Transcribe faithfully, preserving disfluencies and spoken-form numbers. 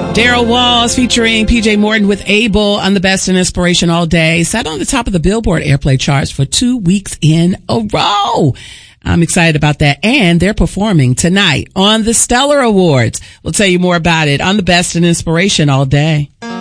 Daryl Walls featuring P J Morton with Abel on the Best in Inspiration All Day. Sat on the top of the Billboard Airplay charts for two weeks in a row. I'm excited about that. And they're performing tonight on the Stellar Awards. We'll tell you more about it on the Best in Inspiration All Day.